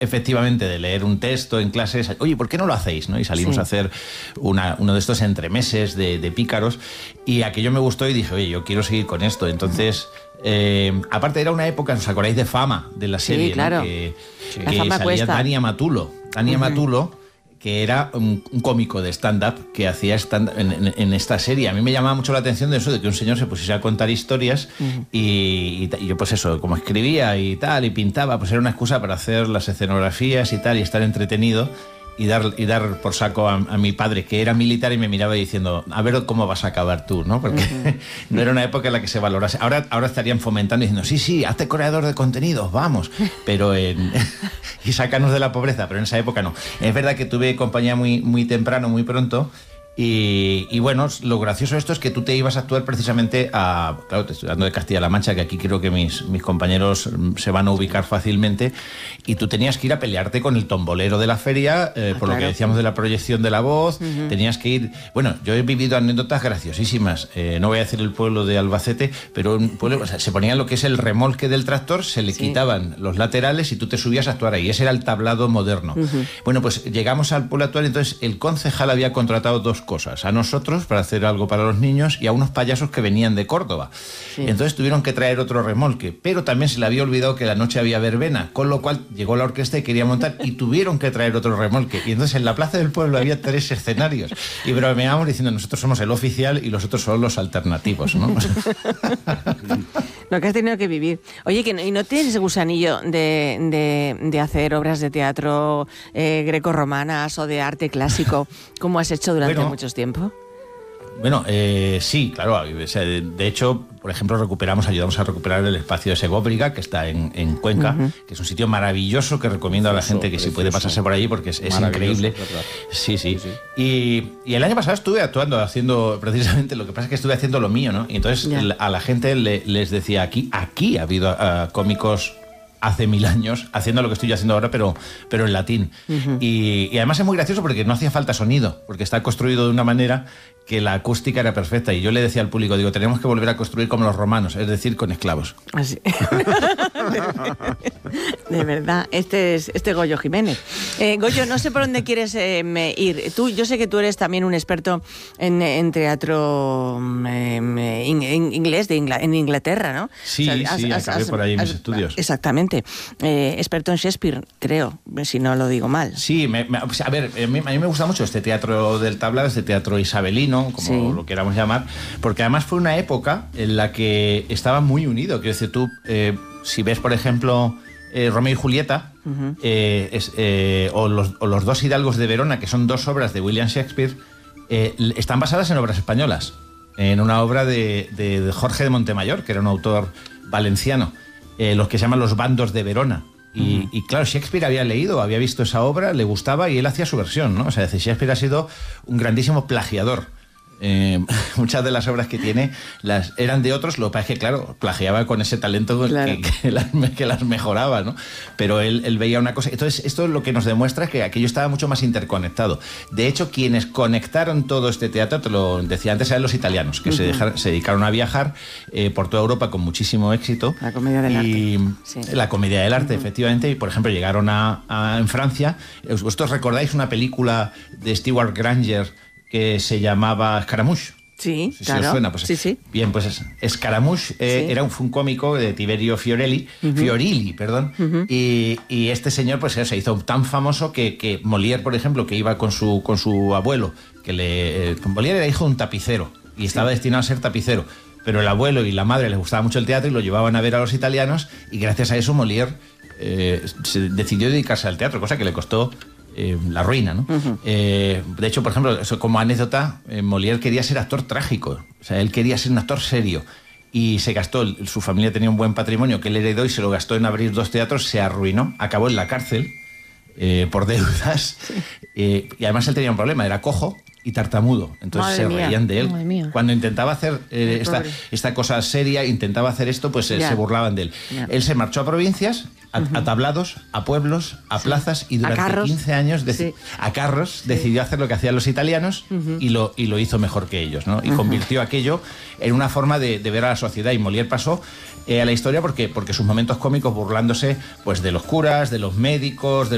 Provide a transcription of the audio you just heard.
efectivamente, de leer un texto en clases, oye, ¿por qué no lo hacéis? ¿No? Y salimos a hacer uno de estos entremeses de pícaros, y aquello me gustó y dije, oye, yo quiero seguir con esto. Entonces, aparte era una época, ¿os acordáis de Fama, de la serie? Sí, claro. ¿No? Que Fama salía cuesta. Tania Matulo, que era un cómico de stand-up que hacía stand en esta serie. A mí me llamaba mucho la atención de eso, de que un señor se pusiese a contar historias y yo pues eso, como escribía y tal, y pintaba, pues era una excusa para hacer las escenografías y tal, y estar entretenido y dar por saco a mi padre, que era militar, y me miraba diciendo, a ver cómo vas a acabar tú, ¿no? Porque no era una época en la que se valorase. Ahora estarían fomentando y diciendo, sí, hazte creador de contenidos, vamos, pero y sácanos de la pobreza, pero en esa época no. Es verdad que tuve compañía muy temprano, muy pronto. Y bueno, lo gracioso de esto es que tú te ibas a actuar precisamente claro, te estoy hablando de Castilla-La Mancha, que aquí creo que mis compañeros se van a ubicar fácilmente, y tú tenías que ir a pelearte con el tombolero de la feria, por lo que decíamos de la proyección de la voz, tenías que ir... Bueno, yo he vivido anécdotas graciosísimas, no voy a decir el pueblo de Albacete, pero un pueblo, o sea, se ponía lo que es el remolque del tractor, se le quitaban los laterales y tú te subías a actuar ahí, ese era el tablado moderno. Bueno, pues llegamos al pueblo actual, entonces el concejal había contratado dos cosas, a nosotros para hacer algo para los niños y a unos payasos que venían de Córdoba. Entonces tuvieron que traer otro remolque, pero también se le había olvidado que la noche había verbena, con lo cual llegó la orquesta y quería montar y tuvieron que traer otro remolque, y entonces en la plaza del pueblo había 3 escenarios y bromeábamos diciendo, nosotros somos el oficial y los otros son los alternativos, ¿no? Lo que has tenido que vivir. Oye, ¿y no tienes ese gusanillo de hacer obras de teatro grecorromanas o de arte clásico, como has hecho durante mucho tiempo? Bueno, sí, claro. O sea, de hecho, por ejemplo, ayudamos a recuperar el espacio de Segóbriga, que está en Cuenca, que es un sitio maravilloso que recomiendo a la gente que si puede pasarse por allí, porque es increíble. Sí. Y el año pasado estuve haciendo precisamente, lo que pasa es que estuve haciendo lo mío, ¿no? Y entonces a la gente les decía, aquí ha habido cómicos hace 1000 años haciendo lo que estoy haciendo ahora, pero en latín. Y además es muy gracioso porque no hacía falta sonido, porque está construido de una manera que la acústica era perfecta. Y yo le decía al público, digo, tenemos que volver a construir como los romanos, es decir, con esclavos. Así. De verdad, este es Goyo Jiménez. Goyo, no sé por dónde quieres ir. Yo sé que tú eres también un experto en teatro inglés, en Inglaterra, ¿no? Sí, acabé por ahí mis estudios. Exactamente. Experto en Shakespeare, creo, si no lo digo mal. Sí, a mí me gusta mucho este teatro del tablado, este teatro isabelino, como lo queramos llamar, porque además fue una época en la que estaba muy unido. Quiero decir, tú, si ves, por ejemplo, Romeo y Julieta, o los dos hidalgos de Verona, que son 2 obras de William Shakespeare, están basadas en obras españolas, en una obra de Jorge de Montemayor, que era un autor valenciano, los que se llaman Los bandos de Verona. Y claro, Shakespeare había visto esa obra, le gustaba y él hacía su versión, ¿no? O sea, Shakespeare ha sido un grandísimo plagiador. Muchas de las obras que tiene eran de otros, lo que pasa es que, claro, plagiaba con ese talento que las mejoraba, ¿no? Pero él veía una cosa. Entonces, esto es lo que nos demuestra que aquello estaba mucho más interconectado. De hecho, quienes conectaron todo este teatro, te lo decía antes, eran los italianos, que se dedicaron a viajar por toda Europa con muchísimo éxito. La comedia del arte. La comedia del arte, efectivamente. Y, por ejemplo, llegaron en Francia. ¿Vosotros recordáis una película de Stewart Granger que se llamaba Scaramouche? Sí, si claro. os suena, pues, sí. Bien, pues Scaramouche fue un cómico de Tiberio Fiorilli, y este señor pues se hizo tan famoso que Molière, por ejemplo, que iba con su abuelo, Molière era hijo de un tapicero y estaba destinado a ser tapicero, pero el abuelo y la madre les gustaba mucho el teatro y lo llevaban a ver a los italianos, y gracias a eso Molière se decidió dedicarse al teatro, cosa que le costó la ruina, ¿no? De hecho, por ejemplo, eso como anécdota, Molière quería ser actor trágico, o sea, él quería ser un actor serio, y se gastó, su familia tenía un buen patrimonio que él heredó y se lo gastó en abrir 2 teatros, se arruinó, acabó en la cárcel por deudas, y además él tenía un problema, era cojo y tartamudo, entonces se reían de él. Cuando intentaba hacer esta cosa seria, intentaba hacer esto, pues se burlaban de él. Él se marchó a provincias, a tablados, a pueblos, a plazas, y durante 15 años a carros decidió hacer lo que hacían los italianos, y lo hizo mejor que ellos, ¿no? Y convirtió aquello en una forma de ver a la sociedad, y Molière pasó a la historia porque sus momentos cómicos burlándose pues de los curas, de los médicos, de